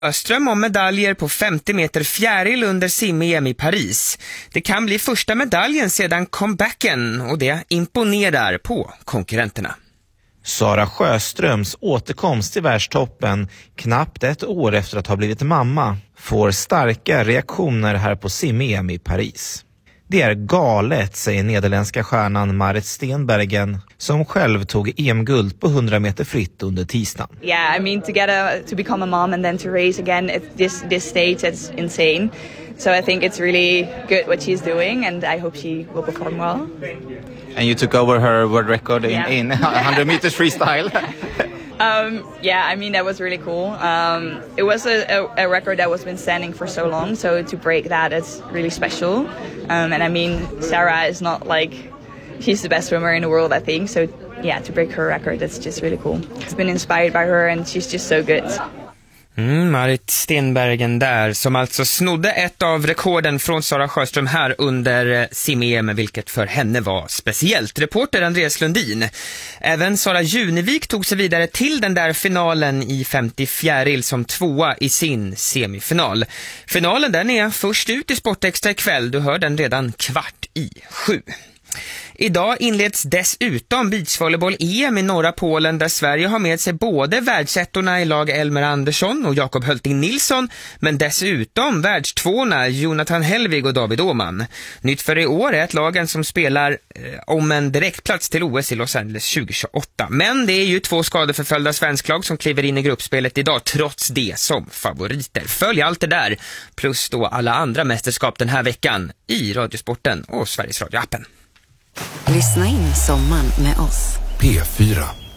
Öström om medaljer på 50 meter fjäril under sim-EM i Paris. Det kan bli första medaljen sedan comebacken och det imponerar på konkurrenterna. Sara Sjöströms återkomst till världstoppen knappt ett år efter att ha blivit mamma får starka reaktioner här på sim-EM i Paris. Det är galet, säger nederländska stjärnan Marit Stenbergen, som själv tog EM-guld på 100 meter fritt under tisdagen. Yeah, I mean, to become a mom and then to race again at this stage, it's insane. So I think it's really good what she's doing, and I hope she will perform well. And you took over her world record in 100 meters freestyle. Yeah, I mean, that was really cool. It was a record that was been standing for so long, so to break that is really special. And I mean, Sarah is not like, she's the best swimmer in the world, I think. So yeah, to break her record, that's just really cool. I've been inspired by her and she's just so good. Marit Stenbergen där, som alltså snodde ett av rekorden från Sara Sjöström här under sim-EM, vilket för henne var speciellt. Reporter Andreas Lundin. Även Sara Junevik tog sig vidare till den där finalen i 50 fjäril som tvåa i sin semifinal. Finalen den är först ut i Sportextra ikväll. Du hör den redan 6:15. Idag inleds dessutom beachvolleyboll-EM i norra Polen, där Sverige har med sig både världsettorna i lag Elmer Andersson och Jakob Hölting Nilsson, men dessutom världstvåorna Jonathan Helvig och David Åman. Nytt för i år är ett lagen som spelar om en direktplats till OS i Los Angeles 2028. Men det är ju 2 skadeförföljda svensklag som kliver in i gruppspelet idag, trots det som favoriter. Följ allt det där, plus då alla andra mästerskap den här veckan i Radiosporten och Sveriges Radio-appen. Lyssna in sommaren med oss. P4.